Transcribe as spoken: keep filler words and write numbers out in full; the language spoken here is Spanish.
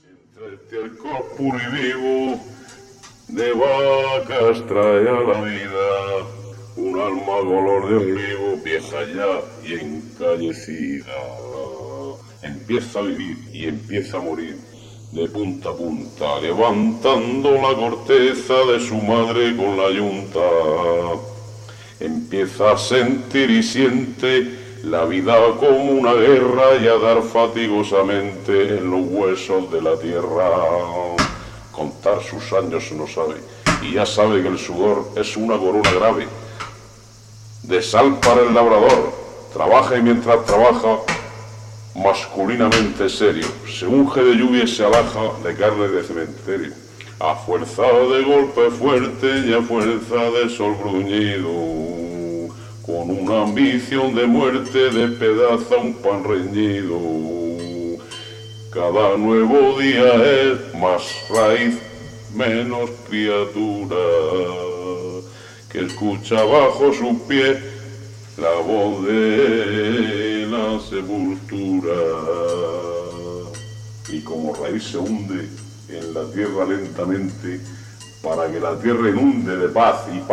Entre estiércol puro y vivo de vacas trae a la vida un alma color de olivo, vieja ya y encallecida. Empieza a vivir y empieza a morir de punta a punta, levantando la corteza de su madre con la yunta. Empieza a sentir y siente la vida como una guerra y a dar fatigosamente en los huesos de la tierra. Contar sus años no sabe, y ya sabe que el sudor es una corona grave de sal para el labrador. Trabaja y mientras trabaja, masculinamente serio, se unge de lluvia y se alaja de carne de cementerio. A fuerza de golpe fuerte y a fuerza de sol bruñido, con una ambición de muerte despedaza un pan reñido. Cada nuevo día es más raíz, menos criatura, que escucha bajo sus pies la voz de la sepultura. Y como raíz se hunde en la tierra lentamente, para que la tierra inunde de paz y paz.